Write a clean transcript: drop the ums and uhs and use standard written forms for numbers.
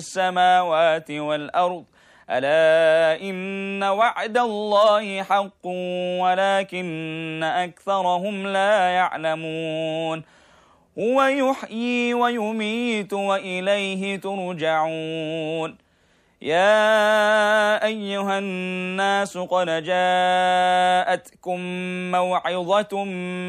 السماوات والأرض ألا إن وعد الله حق ولكن أكثرهم لا يعلمون هو يحيي ويميت وإليه ترجعون يا أيها الناس قد جاءتكم موعظة